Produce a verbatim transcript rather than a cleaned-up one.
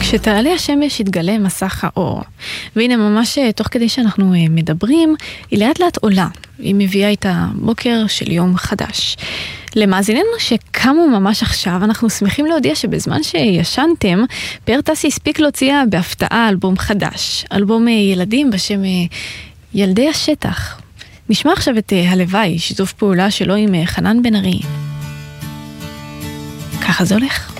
כשתעלה השמש יתגלה מסך האור. והנה ממש תוך כדי שאנחנו מדברים, היא לאט לאט עולה. היא מביאה את הבוקר של יום חדש. למאזיננו שקמו ממש עכשיו, אנחנו שמחים להודיע שבזמן שישנתם, פאר טסי הספיק להוציאה בהפתעה אלבום חדש. אלבום ילדים בשם ילדי השטח. נשמע עכשיו את הלוואי, שיתוף פעולה שלו עם חנן בן ארי. ככה זה הולך.